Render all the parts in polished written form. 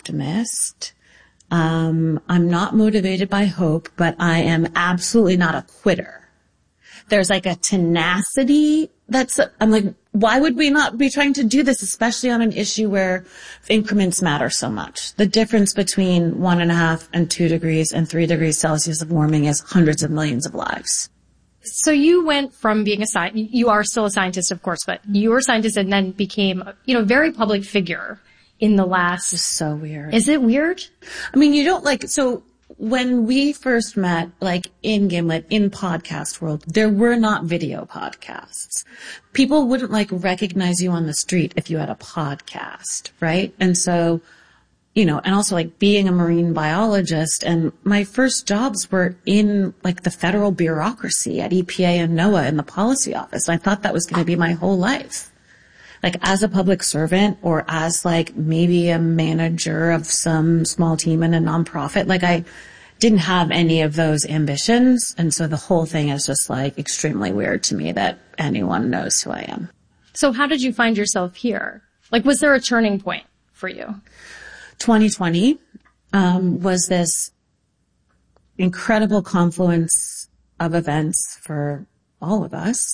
optimist. I'm not motivated by hope, but I am absolutely not a quitter. There's like a tenacity I'm like, why would we not be trying to do this, especially on an issue where increments matter so much? The difference between 1.5 and 2 degrees and 3 degrees Celsius of warming is hundreds of millions of lives. So you went from being you are still a scientist, of course, but you were a scientist and then became, a very public figure in the last. It's so weird. Is it weird? I mean, so when we first met, in Gimlet, in podcast world, there were not video podcasts. People wouldn't recognize you on the street if you had a podcast, right? And so, and also being a marine biologist, and my first jobs were in the federal bureaucracy at EPA and NOAA in the policy office. I thought that was going to be my whole life. As a public servant or as maybe a manager of some small team in a nonprofit, I didn't have any of those ambitions. And so the whole thing is just extremely weird to me that anyone knows who I am. So how did you find yourself here? Was there a turning point for you? 2020, was this incredible confluence of events for all of us.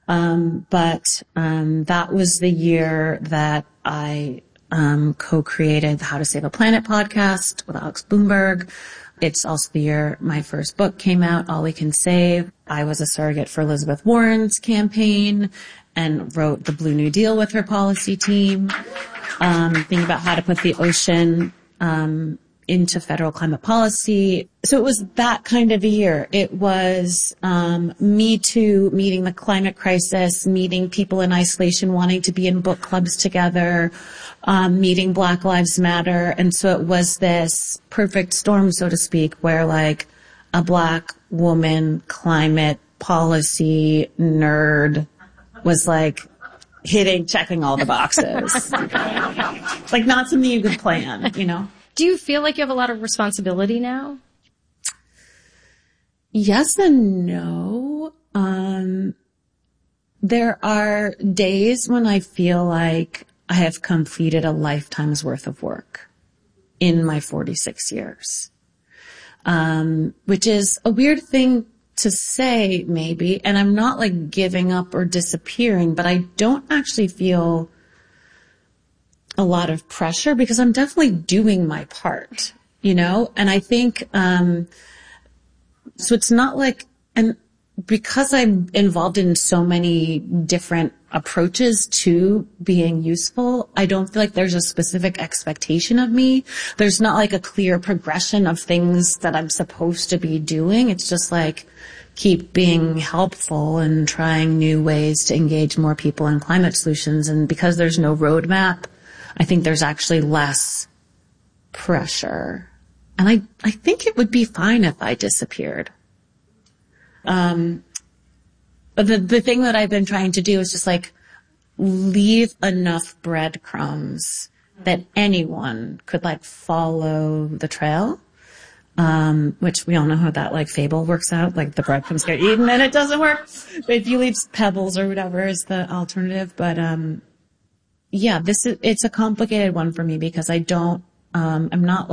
But that was the year that I co-created the How to Save a Planet podcast with Alex Bloomberg. It's also the year my first book came out, All We Can Save. I was a surrogate for Elizabeth Warren's campaign and wrote the Blue New Deal with her policy team, thinking about how to put the ocean into federal climate policy. So it was that kind of a year. It was Me Too, meeting the climate crisis, meeting people in isolation wanting to be in book clubs together, meeting Black Lives Matter. And so it was this perfect storm, so to speak, where a Black woman climate policy nerd was checking all the boxes. Not something you could plan, Do you feel like you have a lot of responsibility now? Yes and no. There are days when I feel like I have completed a lifetime's worth of work in my 46 years. Which is a weird thing to say, maybe. And I'm not giving up or disappearing, but I don't actually feel a lot of pressure because I'm definitely doing my part, and I think, so it's not and because I'm involved in so many different approaches to being useful, I don't feel like there's a specific expectation of me. There's not a clear progression of things that I'm supposed to be doing. It's just keep being helpful and trying new ways to engage more people in climate solutions. And because there's no roadmap, I think there's actually less pressure. And I think it would be fine if I disappeared. But the thing that I've been trying to do is just leave enough breadcrumbs that anyone could follow the trail. Which we all know how that fable works out. The breadcrumbs get eaten and it doesn't work. If you leave pebbles or whatever is the alternative. But, yeah, it's a complicated one for me because I'm not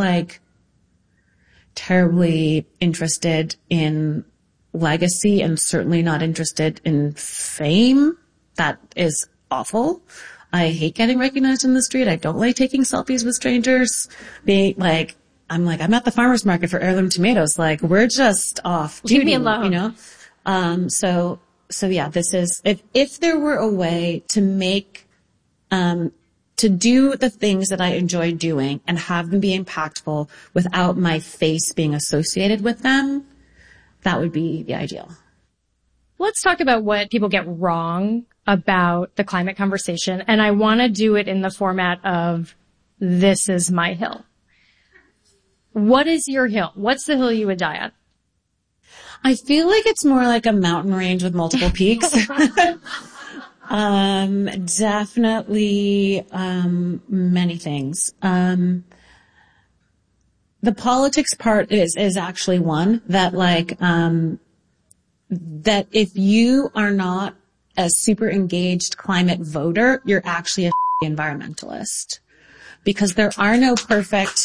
terribly interested in legacy and certainly not interested in fame. That is awful. I hate getting recognized in the street. I don't like taking selfies with strangers. I'm at the farmer's market for heirloom tomatoes. We're just off. Leave me alone. So yeah, this is, if there were a way to make, to do the things that I enjoy doing and have them be impactful without my face being associated with them, that would be the ideal. Let's talk about what people get wrong about the climate conversation. And I want to do it in the format of this is my hill. What is your hill? What's the hill you would die on? I feel like it's more like a mountain range with multiple peaks. Definitely, many things. The politics part is actually one that that if you are not a super engaged climate voter, you're actually a environmentalist because there are no perfect